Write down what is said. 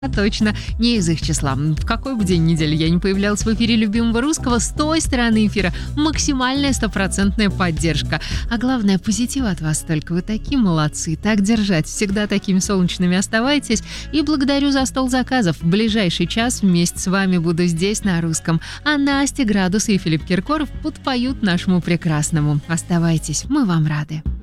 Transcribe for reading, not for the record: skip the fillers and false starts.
Точно, не из их числа. В какой бы день недели я не появлялась в эфире любимого русского, с той стороны эфира максимальная стопроцентная поддержка. А главное, позитив от вас только. Вы такие молодцы. Так держать. Всегда такими солнечными оставайтесь. И благодарю за стол заказов. В ближайший час вместе с вами буду здесь на русском. А Настя Градус и Филипп Киркоров подпоют нашему прекрасному. Оставайтесь, мы вам рады.